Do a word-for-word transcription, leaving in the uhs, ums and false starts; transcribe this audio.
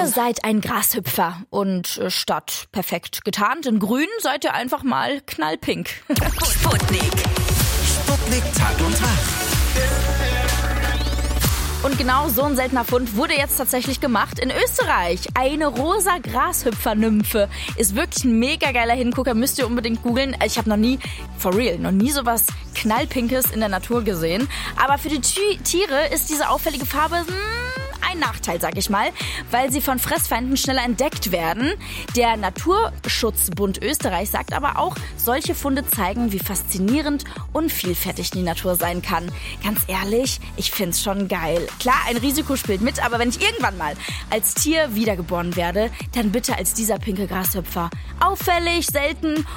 seid ein Grashüpfer und äh, statt perfekt getarnt in grün seid ihr einfach mal knallpink. Sputnik. Sputnik Tag und Tag. Und genau so ein seltener Fund wurde jetzt tatsächlich gemacht in Österreich. Eine rosa Grashüpfer-Nymphe ist wirklich ein mega geiler Hingucker, müsst ihr unbedingt googeln. Ich habe noch nie, for real, noch nie sowas knallpinkes in der Natur gesehen. Aber für die T- Tiere ist diese auffällige Farbe mh, ein Nachteil, sag ich mal, weil sie von Fressfeinden schneller entdeckt werden. Der Naturschutzbund Österreich sagt aber auch, solche Funde zeigen, wie faszinierend und vielfältig die Natur sein kann. Ganz ehrlich, ich find's schon geil. Klar, ein Risiko spielt mit, aber wenn ich irgendwann mal als Tier wiedergeboren werde, dann bitte als dieser pinke Grashüpfer. Auffällig, selten